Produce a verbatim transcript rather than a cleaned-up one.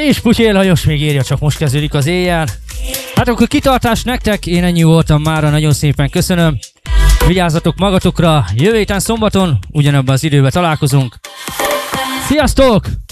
És Putyér Lajos még írja, csak most kezdődik az éjjel. Hát akkor kitartás nektek, én ennyi voltam mára, nagyon szépen köszönöm. Vigyázzatok magatokra, jövő héten szombaton ugyanabban az időben találkozunk. Sziasztok!